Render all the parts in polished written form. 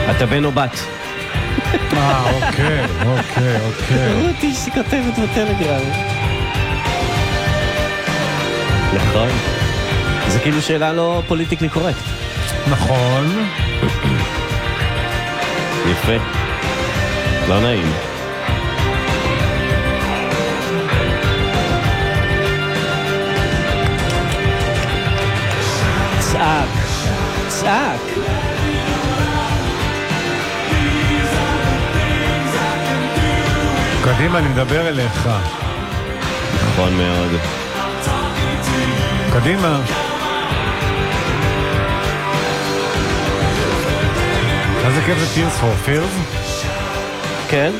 אתה בן או בת. אוקיי. רותי שכותבת בטלגרם. נכון. זה כאילו שאלה לא פוליטיקלי קורקט. נכון. יפה. לא נעים. צעק. קדימה, אני מדבר אליך. נכון מאוד. קדימה. איזה כיף זה Tears for Fears? כן.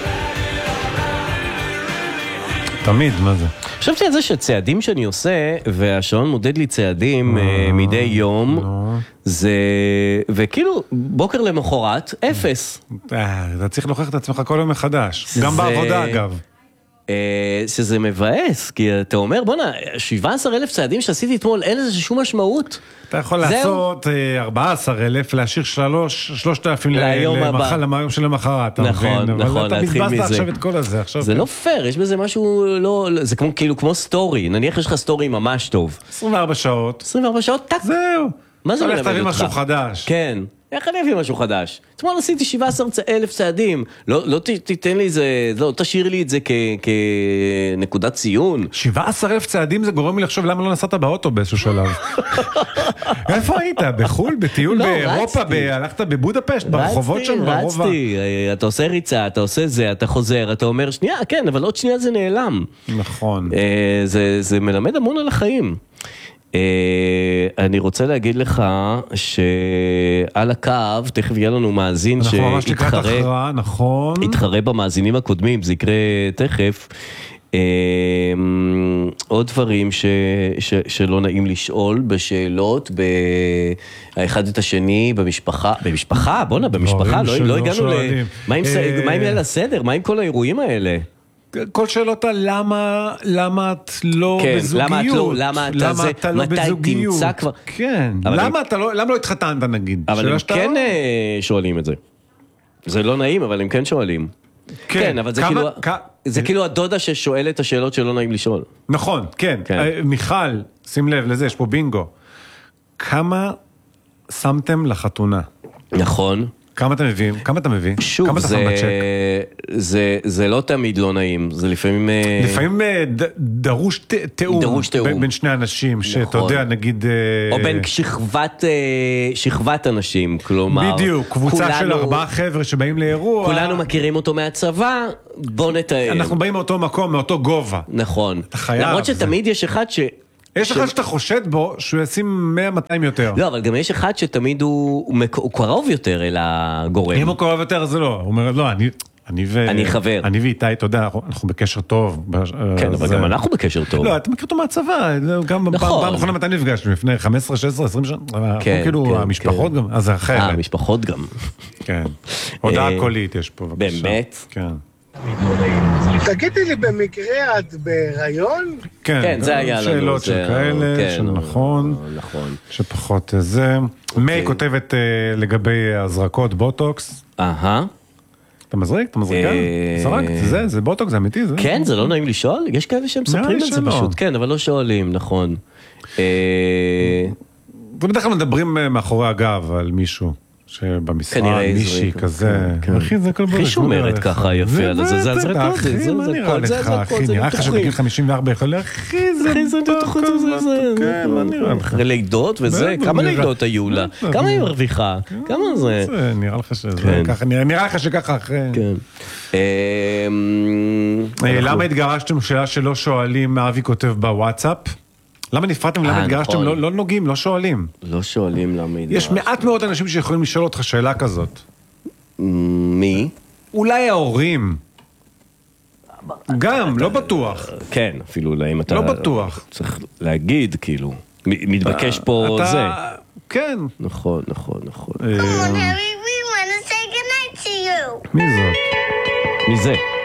תמיד, מה זה? חשבתי על זה שצעדים שאני עושה, והשעון מודד לי צעדים מדי יום, זה, וכאילו, בוקר למחרת, 0. אתה צריך להוכיח את עצמך כל יום מחדש. גם בעבודה, אגב. שזה מבאס, כי אתה אומר, בונה, 17,000 צעדים שעשיתי אתמול, אין לזה שום משמעות. אתה יכול לעשות 14,000, להשאיר 3,000 ליום של למחרת. נכון, אתה מתבזת עכשיו את כל הזה. זה לא פייר, יש בזה משהו לא, זה כמו סטורי, נניח יש לך סטורי ממש טוב. 24 שעות. 24 שעות, טק. זהו. מה זה מלמד אותך? תביא משהו חדש. כן. איך אני אביא משהו חדש? אתמול עשיתי 17,000 צעדים. לא תיתן לי זה, לא תשאיר לי את זה כנקודת ציון. 17,000 צעדים זה גורם לי לחשוב למה לא נסעת באוטו באיזשהו שלב. איפה היית? בחול? בטיול באירופה? הלכת בבודפשט? ברחובות שם? רצתי. אתה עושה ריצה, אתה עושה זה, אתה חוזר, אתה אומר שנייה, כן, אבל עוד שנייה זה נעלם. נכון. זה מלמד המון על החיים. אני רוצה להגיד לך שעל הקו תכף יהיה לנו מאזין שהתחרה במאזינים הקודמים, זה יקרה תכף. עוד דברים שלא נעים לשאול בשאלות האחד את השני במשפחה, בונה במשפחה, לא הגענו מה עם ליל הסדר, מה עם כל האירועים האלה? כל שאלות על למה את לא בזוגיות, למה אתה לא בזוגיות, כן, למה לא התחתנת נגיד, אבל הם כן שואלים את זה, זה לא נעים אבל הם כן שואלים, כן, אבל זה כאילו הדודה ששואלת את השאלות שלא נעים לשאול. נכון, כן, מיכל, שים לב לזה, יש פה בינגו, כמה שמתם לחתונה? נכון. כמה אתה מביא? כמה אתה מביא? שוב, זה לא תמיד לא נעים, זה לפעמים... לפעמים דרוש תיאום בין שני אנשים, שאתה יודע, נגיד... או בין שכבת אנשים, כלומר... בדיוק, קבוצה של 4 חבר'ה שבאים לאירוע... כולנו מכירים אותו מהצבא, בוא נתאם. אנחנו באים מאותו מקום, מאותו גובה. נכון. למרות שתמיד יש אחד יש אחד שאתה חושד בו שהוא ישים 100-200 יותר. לא, אבל גם יש אחד שתמיד הוא קרוב יותר אל הגורם. אם הוא קרוב יותר זה לא. הוא אומר, לא, אני חבר. אני ואיתי, אתה יודע, אנחנו בקשר טוב. כן, אבל גם אנחנו בקשר טוב. לא, אתה מכיר אותו מהצבא. גם פעם אחרונה מתי נפגשנו, לפני 15, 16, 20 שנה. אנחנו כאילו, המשפחות גם, אז זה אחרת. המשפחות גם. כן. הודעה קולית יש פה. באמת? כן. תגידי לי, במקרה את בהיריון? כן, זה היה לנו. שאלות שכאלה, שנכון, שפחות זה. מי כותבת לגבי הזרקות בוטוקס. אתה מזריק? אתה מזריקה? זרקת, זה בוטוקס, זה אמיתי. כן, זה לא נעים לשאול? יש כאלה שהם מספרים את זה פשוט. כן, אבל לא שואלים, נכון. ובדרך כלל מדברים מאחורי הגב על מישהו. שבמשרד מישהי כזה, הכי שומרת ככה יפה על זה, זה הזרקות, זה נראה לך, אחי, נראה לך שבגיל 54 יכול להיות, אחי, זה בתוכו, כן, מה נראה לך? אחרי לידות וזה, כמה לידות היו לה? כמה היא מרוויחה? כמה זה? נראה לך שזה ככה, נראה לך שככה אחרי. למה התגרשתם? שאלה שלא שואלים, אבי כותב בוואטסאפ. למה נפרדתם? למה התגרשתם? לא נוגעים, לא שואלים. לא שואלים למה התגרשתם. יש מעט מאוד אנשים שיכולים לשאול אותך שאלה כזאת. מי? אולי ההורים. גם, לא בטוח. כן, אפילו אולי אתה... לא בטוח. צריך להגיד, כאילו. מתבקש פה זה. כן. נכון. מי זאת? מי זה?